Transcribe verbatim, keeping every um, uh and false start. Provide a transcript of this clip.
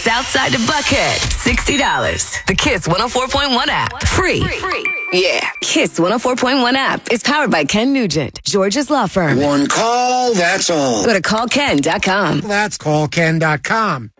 Southside to Buckhead, sixty dollars. The Kiss one oh four point one app, free. Free. Yeah, Kiss one oh four point one app is powered by Ken Nugent, George's law firm. One call, that's all. Go to call ken dot com. That's call ken dot com.